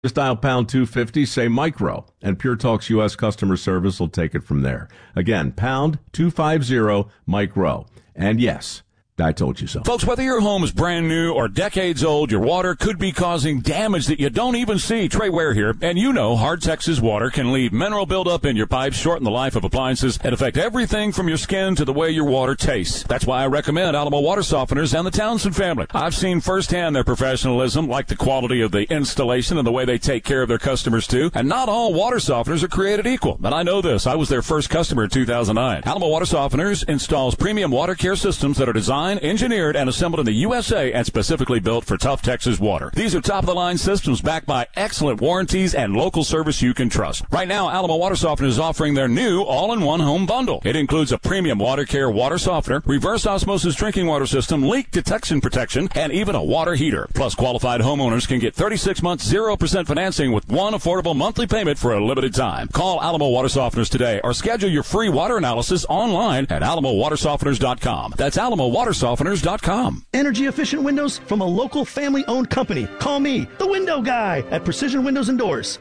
Just dial pound 250, say micro, and Pure Talk's U.S. customer service will take it from there. Again, pound 250 micro. And yes, I told you so. Folks, whether your home is brand new or decades old, your water could be causing damage that you don't even see. Trey Ware here, and you know Hard Texas water can leave mineral buildup in your pipes, shorten the life of appliances, and affect everything from your skin to the way your water tastes. That's why I recommend Alamo Water Softeners and the Townsend family. I've seen firsthand their professionalism, like the quality of the installation and the way they take care of their customers too. And not all water softeners are created equal. But I know this. I was their first customer in 2009. Alamo Water Softeners installs premium water care systems that are designed, engineered, and assembled in the USA and specifically built for tough Texas water. These are top-of-the-line systems backed by excellent warranties and local service you can trust. Right now, Alamo Water Softener is offering their new all-in-one home bundle. It includes a premium water care water softener, reverse osmosis drinking water system, leak detection protection, and even a water heater. Plus, qualified homeowners can get 36 months 0% financing with one affordable monthly payment for a limited time. Call Alamo Water Softeners today or schedule your free water analysis online at alamowatersofteners.com. That's alamowatersofteners.com. Energy efficient windows from a local family-owned company. Call me, the window guy, at Precision Windows and Doors,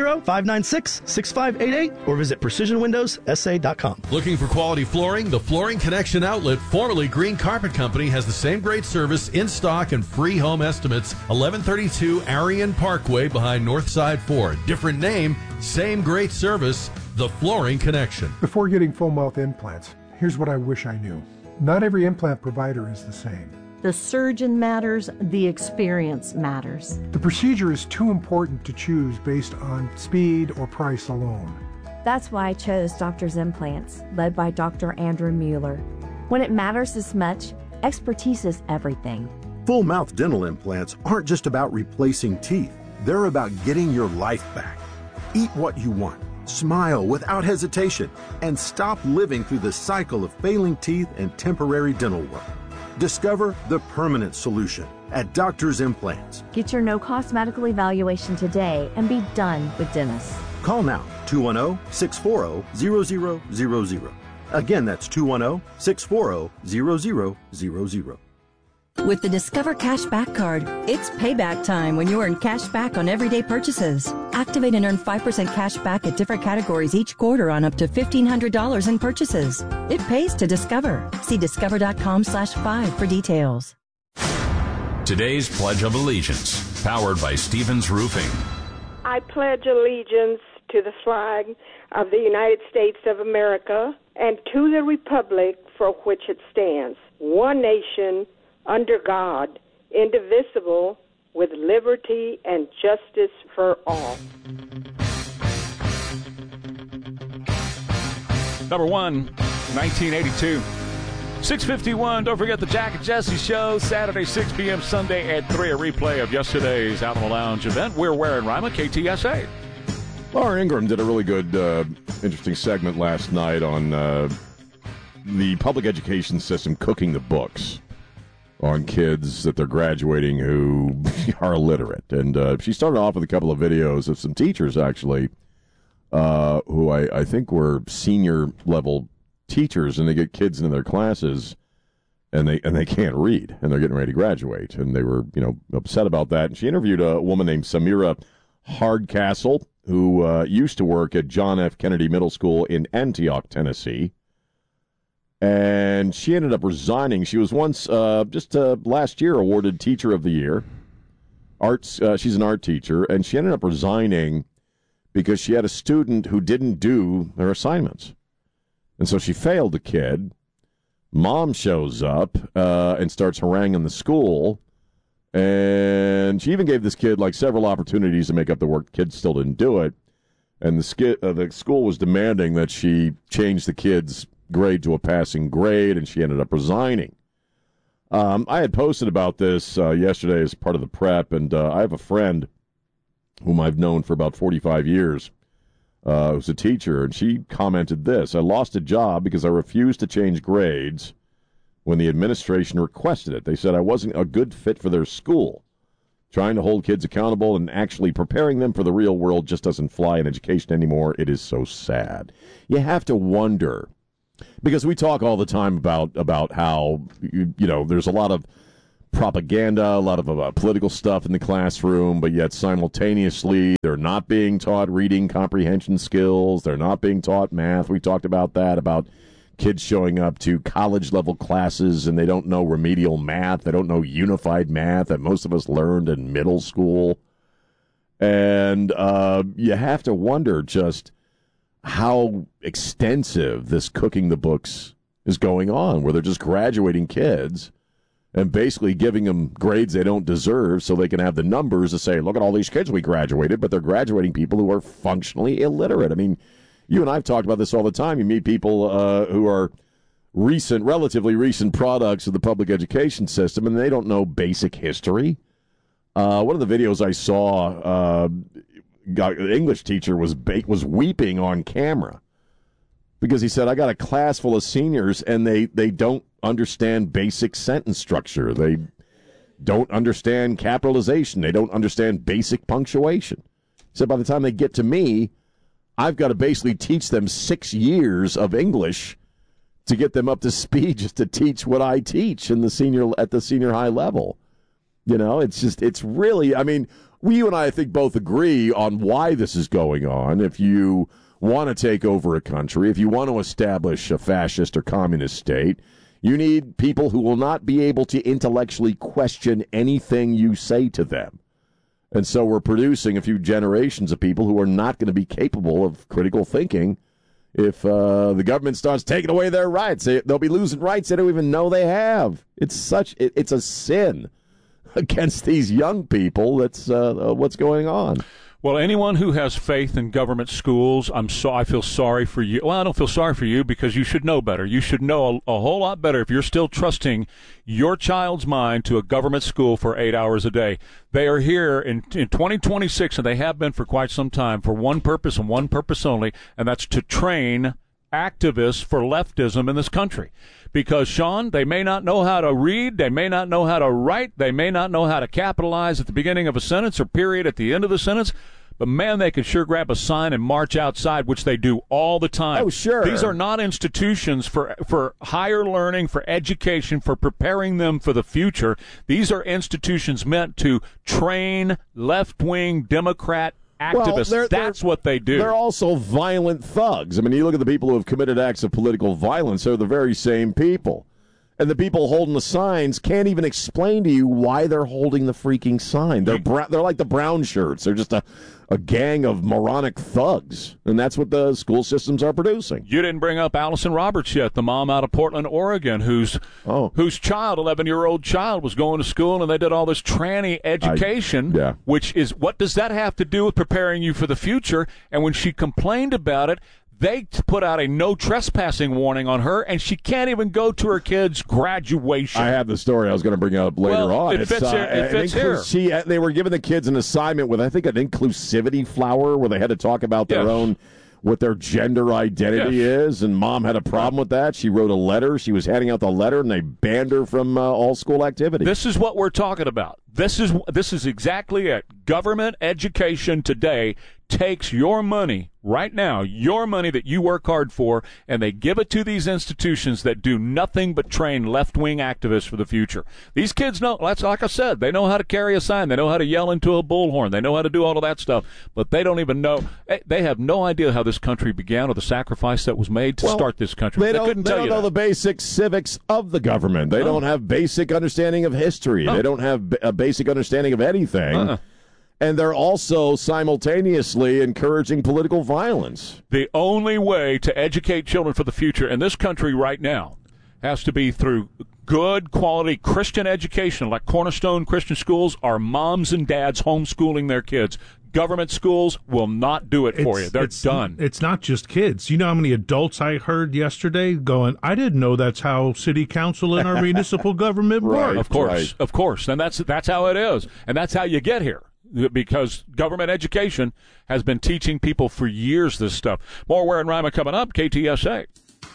210-596-6588, or visit precisionwindowssa.com. Looking for quality flooring? The Flooring Connection outlet, formerly Green Carpet Company, has the same great service, in stock, and free home estimates. 1132 Arion Parkway behind Northside Ford. Different name, same great service. The Flooring Connection. Before getting full mouth implants, here's what I wish I knew. Not every implant provider is the same. The surgeon matters, the experience matters. The procedure is too important to choose based on speed or price alone. That's why I chose Doctor's Implants, led by Dr. Andrew Mueller. When it matters this much, expertise is everything. Full mouth dental implants aren't just about replacing teeth. They're about getting your life back. Eat what you want. Smile without hesitation, and stop living through the cycle of failing teeth and temporary dental work. Discover the permanent solution at Doctor's Implants. Get your no-cost medical evaluation today and be done with dentists. Call now, 210-640-0000. Again, that's 210-640-0000. With the Discover Cashback Card, it's payback time when you earn cash back on everyday purchases. Activate and earn 5% cash back at different categories each quarter on up to $1,500 in purchases. It pays to Discover. See discover.com/5 for details. Today's Pledge of Allegiance, powered by Stevens Roofing. I pledge allegiance to the flag of the United States of America and to the republic for which it stands, one nation, under God, indivisible, with liberty and justice for all. Number one, 1982. 6:51. Don't forget the Jack and Jesse Show, Saturday, 6 p.m., Sunday at 3. A replay of yesterday's Alamo Lounge event. We're wearing Rima, KTSA. Laura Ingram did a really good, interesting segment last night on the public education system cooking the books on kids that they're graduating who are illiterate. And she started off with a couple of videos of some teachers, actually, who I think were senior-level teachers, and they get kids into their classes, and they can't read, and they're getting ready to graduate. And they were, upset about that. And she interviewed a woman named Samira Hardcastle, who used to work at John F. Kennedy Middle School in Antioch, Tennessee. And she ended up resigning. She was once, last year, awarded Teacher of the Year. She's an art teacher, and she ended up resigning because she had a student who didn't do their assignments. And so she failed the kid. Mom shows up and starts haranguing the school. And she even gave this kid several opportunities to make up the work. The kid still didn't do it. And the school was demanding that she change the kid's grade to a passing grade, and she ended up resigning. I had posted about this yesterday as part of the prep, and I have a friend whom I've known for about 45 years who's a teacher, and she commented this: I lost a job because I refused to change grades when the administration requested it. They said I wasn't a good fit for their school. Trying to hold kids accountable and actually preparing them for the real world just doesn't fly in education anymore. It is so sad. You have to wonder, because we talk all the time about how, there's a lot of propaganda, a lot of political stuff in the classroom, but yet simultaneously they're not being taught reading comprehension skills. They're not being taught math. We talked about that, about kids showing up to college-level classes and they don't know remedial math. They don't know unified math that most of us learned in middle school. And you have to wonder just how extensive this cooking the books is going on, where they're just graduating kids and basically giving them grades they don't deserve so they can have the numbers to say, look at all these kids we graduated, but they're graduating people who are functionally illiterate. I mean, you and I have talked about this all the time. You meet people who are relatively recent products of the public education system, and they don't know basic history. One of the videos I saw, an English teacher was weeping on camera because he said, I got a class full of seniors, and they don't understand basic sentence structure. They don't understand capitalization. They don't understand basic punctuation. He said by the time they get to me, I've got to basically teach them 6 years of English to get them up to speed just to teach what I teach at the senior high level. You know, it's really, I mean, you and I think both agree on why this is going on. If you want to take over a country, if you want to establish a fascist or communist state, you need people who will not be able to intellectually question anything you say to them. And so we're producing a few generations of people who are not going to be capable of critical thinking. If the government starts taking away their rights, they'll be losing rights they don't even know they have. It's a sin against these young people. That's what's going on. Well, anyone who has faith in government schools, I feel sorry for you. Well, I don't feel sorry for you because you should know better. You should know a whole lot better if you're still trusting your child's mind to a government school for 8 hours a day. They are here in 2026, and they have been for quite some time, for one purpose and one purpose only, and that's to train activists for leftism in this country. Because, Sean, they may not know how to read, they may not know how to write, they may not know how to capitalize at the beginning of a sentence or period at the end of the sentence, but, man, they can sure grab a sign and march outside, which they do all the time. Oh, sure. These are not institutions for higher learning, for education, for preparing them for the future. These are institutions meant to train left-wing Democrat activists. Well, that's what they do. They're also violent thugs. I mean, you look at the people who have committed acts of political violence, they're the very same people. And the people holding the signs can't even explain to you why they're holding the freaking sign. They're like the brown shirts. They're just a gang of moronic thugs. And that's what the school systems are producing. You didn't bring up Allison Roberts yet, the mom out of Portland, Oregon, whose child, 11-year-old child, was going to school, and they did all this tranny education, which is, what does that have to do with preparing you for the future? And when she complained about it, they put out a no trespassing warning on her, and she can't even go to her kid's graduation. I have the story I was going to bring up later on. It fits here. They were giving the kids an assignment with, I think, an inclusivity flower where they had to talk about their own, what their gender identity is, and mom had a problem with that. She wrote a letter. She was handing out the letter, and they banned her from all school activities. This is what we're talking about. This is exactly it. Government education today takes your money right now, your money that you work hard for, and they give it to these institutions that do nothing but train left-wing activists for the future. These kids know, that's like I said, they know how to carry a sign, they know how to yell into a bullhorn, they know how to do all of that stuff, but they don't even know, they have no idea how this country began or the sacrifice that was made to start this country. They don't know the basic civics of the government. They don't have basic understanding of history. They don't have a basic understanding of anything. And they're also simultaneously encouraging political violence. The only way to educate children for the future in this country right now has to be through good quality Christian education, like Cornerstone Christian Schools, are moms and dads homeschooling their kids. Government schools will not do it for you. They're done. It's not just kids. You know how many adults I heard yesterday going, I didn't know that's how city council and our municipal government work. Of course. And that's how it is. And that's how you get here. Because government education has been teaching people for years this stuff. More Ware and Rima coming up, KTSA.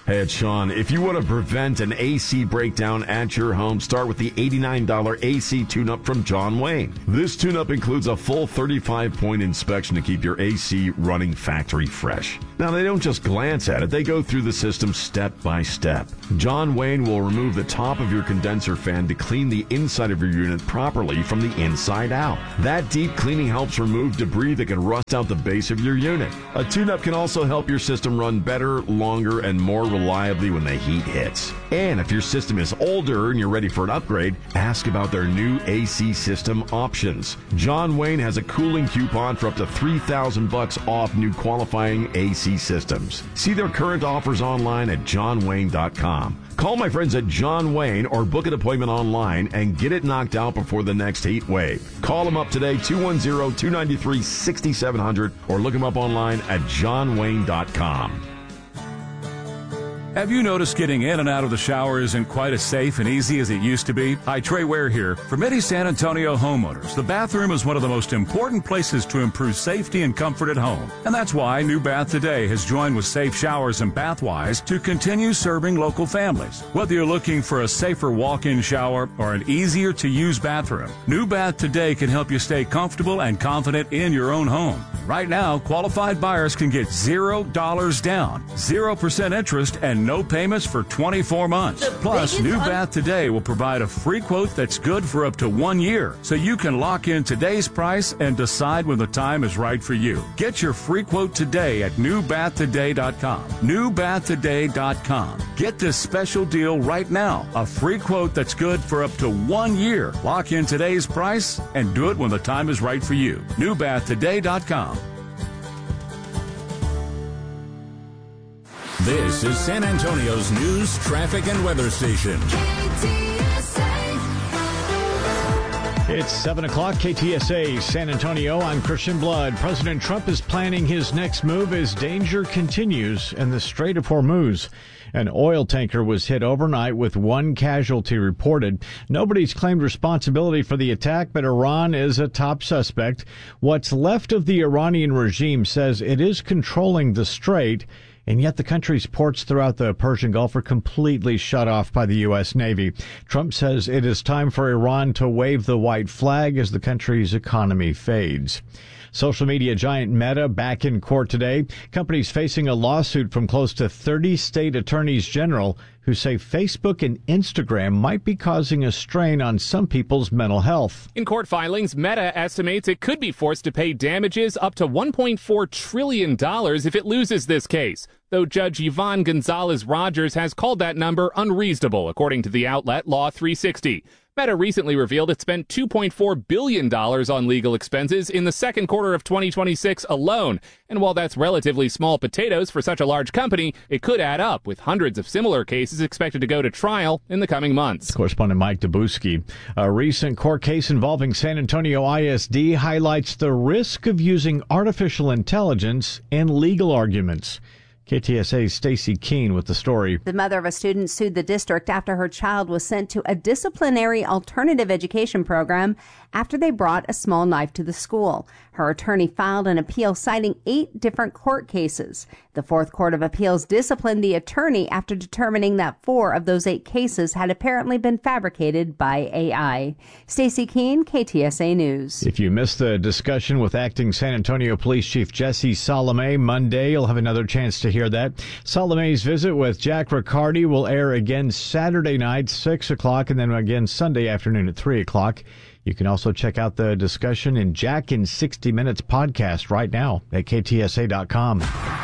Hey, it's Sean. If you want to prevent an AC breakdown at your home, start with the $89 AC tune-up from John Wayne. This tune-up includes a full 35-point inspection to keep your AC running factory fresh. Now, they don't just glance at it. They go through the system step by step. John Wayne will remove the top of your condenser fan to clean the inside of your unit properly from the inside out. That deep cleaning helps remove debris that can rust out the base of your unit. A tune-up can also help your system run better, longer, and more reliably when the heat hits. And if your system is older and you're ready for an upgrade, ask about their new AC system options. John Wayne has a cooling coupon for up to $3,000 off new qualifying AC systems. See their current offers online at johnwayne.com. Call my friends at John Wayne or book an appointment online and get it knocked out before the next heat wave. Call them up today, 210-293-6700, or look them up online at johnwayne.com. Have you noticed getting in and out of the shower isn't quite as safe and easy as it used to be? Hi, Trey Ware here. For many San Antonio homeowners, the bathroom is one of the most important places to improve safety and comfort at home. And that's why New Bath Today has joined with Safe Showers and Bathwise to continue serving local families. Whether you're looking for a safer walk-in shower or an easier-to-use bathroom, New Bath Today can help you stay comfortable and confident in your own home. Right now, qualified buyers can get $0 down, 0% interest, and no payments for 24 months. Plus, New Bath Today will provide a free quote that's good for up to 1 year, so you can lock in today's price and decide when the time is right for you. Get your free quote today at newbathtoday.com. Newbathtoday.com. Get this special deal right now. A free quote that's good for up to 1 year. Lock in today's price and do it when the time is right for you. Newbathtoday.com. This is San Antonio's news, traffic, and weather station. It's 7 o'clock, KTSA, San Antonio. I'm Christian Blood. President Trump is planning his next move as danger continues in the Strait of Hormuz. An oil tanker was hit overnight with 1 casualty reported. Nobody's claimed responsibility for the attack, but Iran is a top suspect. What's left of the Iranian regime says it is controlling the strait, and yet the country's ports throughout the Persian Gulf are completely shut off by the U.S. Navy. Trump says it is time for Iran to wave the white flag as the country's economy fades. Social media giant Meta back in court today. Companies facing a lawsuit from close to 30 state attorneys general who say Facebook and Instagram might be causing a strain on some people's mental health. In court filings, Meta estimates it could be forced to pay damages up to $1.4 trillion if it loses this case, though Judge Yvonne Gonzalez-Rogers has called that number unreasonable, according to the outlet Law 360. Meta recently revealed it spent $2.4 billion on legal expenses in the second quarter of 2026 alone. And while that's relatively small potatoes for such a large company, it could add up, with hundreds of similar cases expected to go to trial in the coming months. Correspondent Mike Dabuski. A recent court case involving San Antonio ISD highlights the risk of using artificial intelligence in legal arguments. KTSA's Stacey Keene with the story. The mother of a student sued the district after her child was sent to a disciplinary alternative education program after they brought a small knife to the school. Her attorney filed an appeal citing 8 different court cases. The Fourth Court of Appeals disciplined the attorney after determining that 4 of those 8 cases had apparently been fabricated by AI. Stacey Keene, KTSA News. If you missed the discussion with acting San Antonio Police Chief Jesse Salome Monday, you'll have another chance to hear that. Salome's visit with Jack Riccardi will air again Saturday night, 6 o'clock, and then again Sunday afternoon at 3 o'clock. You can also check out the discussion in Jack in 60 Minutes podcast right now at KTSA.com.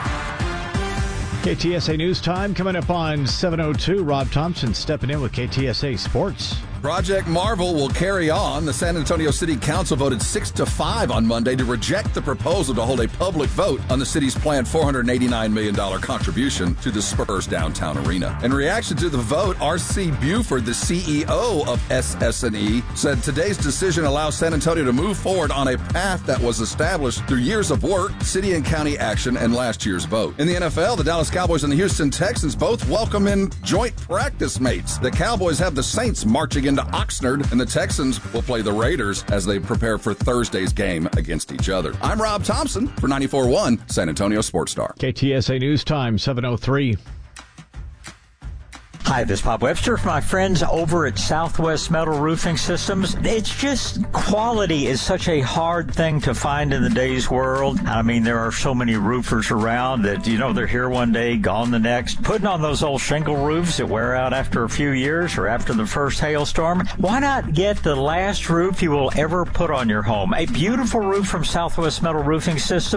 KTSA News Time coming up on 7:02. Rob Thompson stepping in with KTSA Sports. Project Marvel will carry on. The San Antonio City Council voted 6-5 on Monday to reject the proposal to hold a public vote on the city's planned $489 million contribution to the Spurs downtown arena. In reaction to the vote, R.C. Buford, the CEO of SS&E, said today's decision allows San Antonio to move forward on a path that was established through years of work, city and county action, and last year's vote. In the NFL, the Dallas Cowboys and the Houston Texans both welcome in joint practice mates. The Cowboys have the Saints marching into Oxnard, and the Texans will play the Raiders as they prepare for Thursday's game against each other. I'm Rob Thompson for 94.1 San Antonio Sports Star. KTSA News Time, 7:03. Hi, this is Bob Webster for my friends over at Southwest Metal Roofing Systems. It's just quality is such a hard thing to find in the day's world. I mean, there are so many roofers around that, they're here one day, gone the next. Putting on those old shingle roofs that wear out after a few years or after the first hailstorm. Why not get the last roof you will ever put on your home? A beautiful roof from Southwest Metal Roofing Systems.